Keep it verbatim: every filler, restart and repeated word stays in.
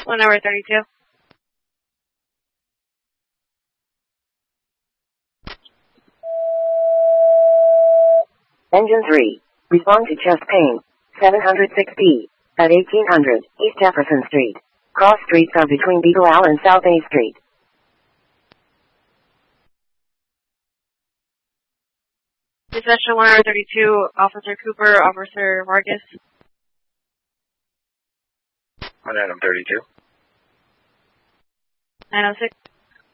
One hour thirty-two. Engine three. Respond to chest pain. seven hundred six P. At eighteen hundred East Jefferson Street. Cross streets are between Beagle Alley and South A Street. Session one hour thirty-two, Officer Cooper, Officer Vargas. On item thirty-two. nine oh six.